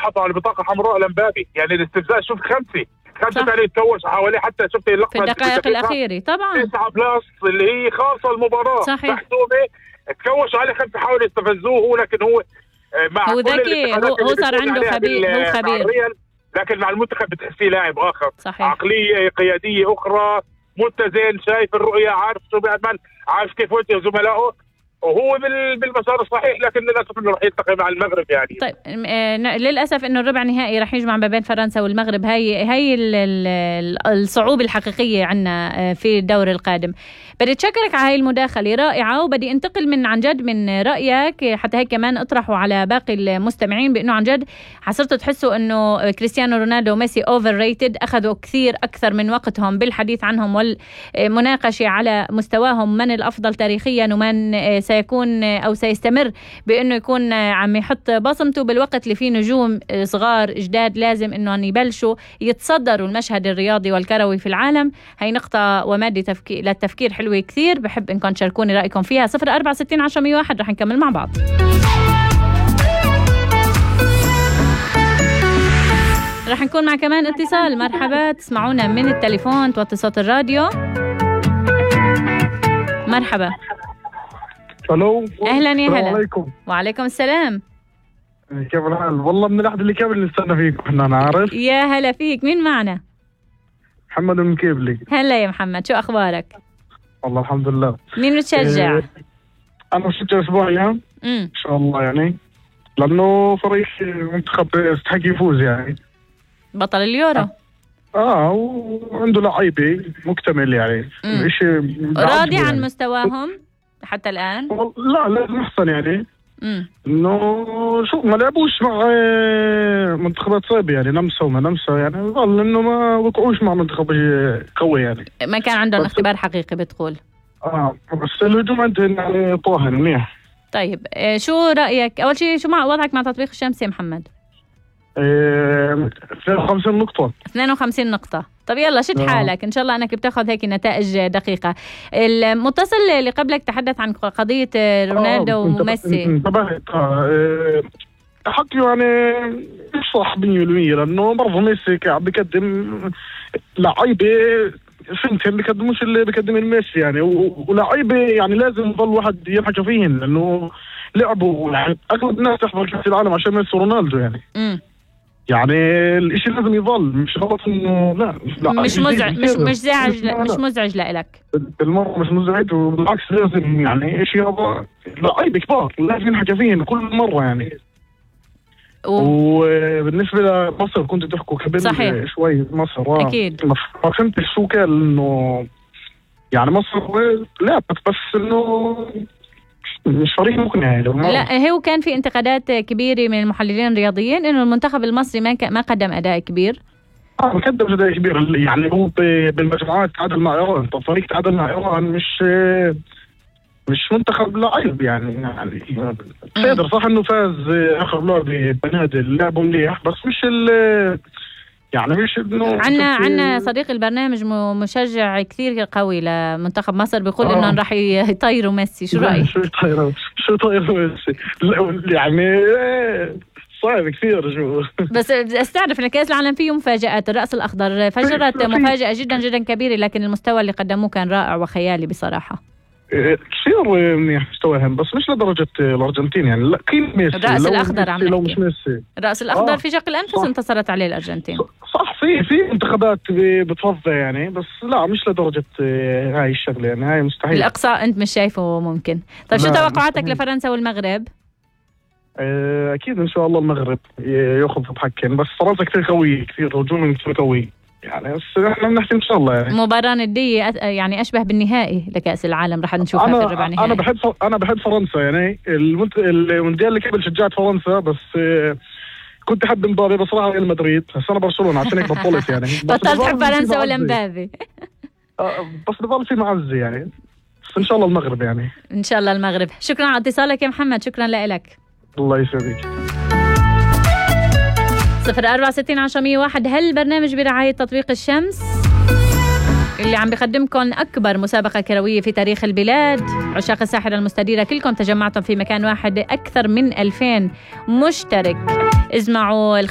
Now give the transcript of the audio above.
حطوا على بطاقه حمراء لمبابي، يعني الاستفزاز. شوف خمسه عليه تكوش حواليه، حتى شفت اللقطه في الدقائق الاخيره طبعا 9 بلس اللي هي خاصه المباراه صحيح. محسومه، تكوشوا عليه 5 حاولوا يستفزوه، لكن هو مع هو ذكي، هو صار عنده خبير، هو خبير، لكن مع المنتخب بتحسيه لاعب اخر. صحيح. عقليه قياديه اخرى، متزن، شايف الرؤيه، عارف شو بيعمل، عارف كيف يوجه زملائه، وهو بالمسار الصحيح. لكن للاسف انه راح يلتقي مع المغرب يعني. طيب للاسف انه الربع نهائي راح يجمع ما بين فرنسا والمغرب. هي الصعوبه الحقيقيه عندنا في الدور القادم. بدي اتشكرك على هاي المداخله رائعه، وبدي انتقل عن جد من رايك حتى هيك كمان اطرحوا على باقي المستمعين بانه عن جد حصرتوا تحسوا انه كريستيانو رونالدو وميسي اوفر ريتد، اخذوا كثير اكثر من وقتهم بالحديث عنهم والمناقشه على مستواهم، من الافضل تاريخيا ومن سيكون أو سيستمر بأنه يكون عم يحط بصمته، بالوقت اللي فيه نجوم صغار جداد لازم أنه يبلشوا يتصدروا المشهد الرياضي والكروي في العالم. هاي نقطة ومادة للتفكير حلوة كثير، بحب إنكم تشاركوني رأيكم فيها. 0460 رح نكمل مع بعض. رح نكون مع كمان اتصال. مرحبا، تسمعونا من التليفون، توطي صوت الراديو. مرحبا. الو، اهلا يا هلا. السلام عليكم. وعليكم السلام. كيف الحال؟ والله من الاحد اللي قبل نستنى فيكم احنا، انا عارف. يا هلا فيك، مين معنا؟ محمد من كيبلي. هلا يا محمد، شو اخبارك؟ والله الحمد لله. مين بتشجع؟ انا بشجع اسبوعيا ان شاء الله، يعني لانه فريق منتخب يستحق يفوز، يعني بطل اليورو. وعنده لعيبه مكتمل، يعني شيء راضي عن مستواهم حتى الان؟ لا، لازم احسن يعني. انه شو ما لعبوش مع منتخبات صعبه، يعني نمسا وما نمسا، يعني ظل انه ما وقعوش مع منتخب قوي، يعني ما كان عندهم اختبار حقيقي بتقول. بس الهجوم عندهم يعني طاهر منيح. طيب شو رايك اول شيء، شو مع وضعك مع تطبيق الشمس يا محمد؟ 52 نقطة. 52 نقطة. طب يلا شد حالك، إن شاء الله أنك بتاخذ هيك نتائج دقيقة. المتصل اللي قبلك تحدث عن قضية رونالدو وميسي. انتبهت. حكي يعني مش صح 100%، لأنه برضه ميسي قاعد بيقدم لعيبة فنتين بيقدموش اللي بيقدم ميسي، يعني ولاعيبة يعني لازم يضل واحد يحكي فيهن، لأنه لعبوا يعني أغلب الناس تحضر كأس العالم عشان ميسي ورونالدو، يعني يعني الاشي لازم يظل، مش غلط انه لا مش مزعج، مش مزعج لإلك بالمرة، مش مزعج، وبالعكس لازم يعني اشي هذا لعيبة كبار لازم ينحكى فيهن كل مرة، يعني وبالنسبة لمصر كنت تحكوا قبل شوي مصر أكيد ما فهمتش شو كان، انه يعني مصر لعبت بس انه مش فريق مقنع. لا، هو كان في انتقادات كبيرة من المحللين الرياضيين انه المنتخب المصري ما قدم اداء كبير. ما قدم اداء كبير، يعني هو بالمجموعات تعادل مع ايران، فريق تعادل مع ايران مش منتخب لعيب، يعني قادر صح انه فاز اخر لعبة بنادل، لعبوا مليح بس مش يعني مش انه عنا صديق البرنامج مشجع كثير قوي لمنتخب مصر، بيقول انه راح يطيروا ميسي. شو رايك؟ شو طيروا ميسي؟ يعني صعب كثير شو. بس استعرف ان كاس العالم فيه مفاجآت. الرأس الأخضر فجرت مفاجأة جدا جدا كبيرة، لكن المستوى اللي قدموه كان رائع وخيالي بصراحة. كثير منيح مستواهم، بس مش لدرجة الأرجنتين، يعني لا كيف ميسي. الرأس الأخضر عم نحكي، الرأس الأخضر في شق الأنفس انتصرت عليه الأرجنتين. صح، في انتخابات بتفضى يعني، بس لا مش لدرجة هاي الشغلة، يعني هاي مستحيل. الإقصاء أنت مش شايفه ممكن. طيب شو توقعاتك لفرنسا والمغرب؟ أكيد إن شاء الله المغرب يأخذ بحكين، بس فرنسا كثير قوية، كثير هجوم كثير قوي يعني، بس احنا بنحكي ان شاء الله يعني مباراة ندية يعني اشبه بالنهائي لكأس العالم رح نشوفها في الربع النهائي. انا بحب فرنسا، يعني المونديال اللي قبل شجعت فرنسا، بس كنت احب مبابي بصراحة ريال مدريد، بس انا برشلونة عشان هيك بطلت يعني. بطلت تحب فرنسا ولا مبابي؟ بس بضل في معزة يعني، بس ان شاء الله المغرب يعني. ان شاء الله المغرب. شكرا على اتصالك يا محمد، شكرا لك. الله يسعدك. 0460 هل البرنامج برعاية تطبيق الشمس اللي عم بيقدمكم أكبر مسابقة كروية في تاريخ البلاد؟ عشاق الساحرة المستديرة كلكم تجمعتم في مكان واحد، أكثر من 2000 مشترك. اسمعوا